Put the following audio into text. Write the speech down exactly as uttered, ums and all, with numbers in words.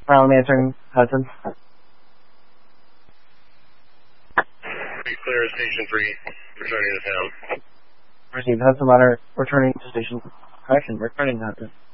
Brown answering Hudson. Clear station three, returning to town. Received Hudson Ladder, returning to station. Correction, returning Hudson.